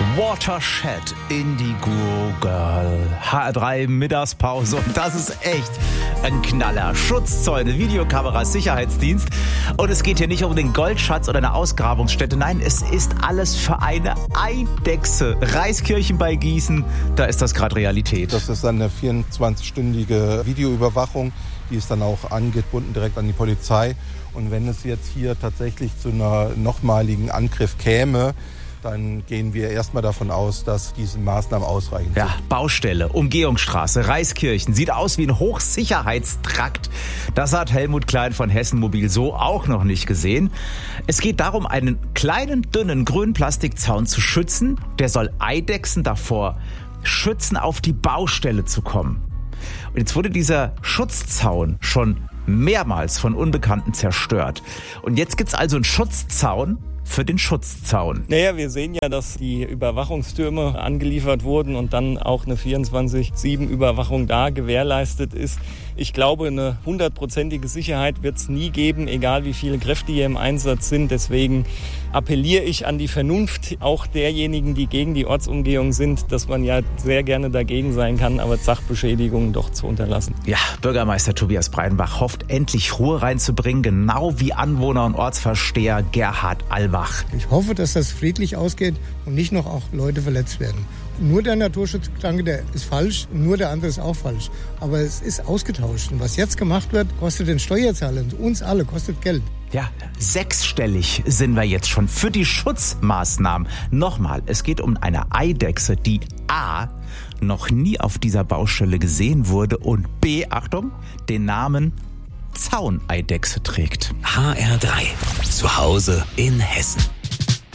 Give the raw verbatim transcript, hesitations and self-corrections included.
Watershed Indigo Girl. H R drei Mittagspause und das ist echt ein Knaller. Schutzzäune, Videokameras, Sicherheitsdienst. Und es geht hier nicht um den Goldschatz oder eine Ausgrabungsstätte. Nein, es ist alles für eine Eidechse. Reiskirchen bei Gießen, da ist das gerade Realität. Das ist dann eine vierundzwanzigstündige Videoüberwachung. Die ist dann auch angebunden direkt an die Polizei. Und wenn es jetzt hier tatsächlich zu einer nochmaligen Angriff käme, dann gehen wir erstmal davon aus, dass diese Maßnahmen ausreichen. Ja, Baustelle, Umgehungsstraße, Reiskirchen. Sieht aus wie ein Hochsicherheitstrakt. Das hat Helmut Klein von Hessen Mobil so auch noch nicht gesehen. Es geht darum, einen kleinen, dünnen grünen Plastikzaun zu schützen. Der soll Eidechsen davor schützen, auf die Baustelle zu kommen. Und jetzt wurde dieser Schutzzaun schon mehrmals von Unbekannten zerstört. Und jetzt gibt's also einen Schutzzaun für den Schutzzaun. Naja, wir sehen ja, dass die Überwachungstürme angeliefert wurden und dann auch eine vierundzwanzig sieben Überwachung da gewährleistet ist. Ich glaube, eine hundertprozentige Sicherheit wird es nie geben, egal wie viele Kräfte hier im Einsatz sind. Deswegen appelliere ich an die Vernunft auch derjenigen, die gegen die Ortsumgehung sind, dass man ja sehr gerne dagegen sein kann, aber Sachbeschädigungen doch zu unterlassen. Ja, Bürgermeister Tobias Breidenbach hofft, endlich Ruhe reinzubringen, genau wie Anwohner und Ortsvorsteher Gerhard Albach. Ich hoffe, dass das friedlich ausgeht und nicht noch auch Leute verletzt werden. Nur der Naturschutzgedanke, der ist falsch, nur der andere ist auch falsch. Aber es ist ausgetauscht. Und was jetzt gemacht wird, kostet den Steuerzahler und uns alle, kostet Geld. Ja, sechsstellig sind wir jetzt schon für die Schutzmaßnahmen. Nochmal, es geht um eine Eidechse, die A, noch nie auf dieser Baustelle gesehen wurde und B, Achtung, den Namen Zauneidechse trägt. H R drei. Zu Hause in Hessen.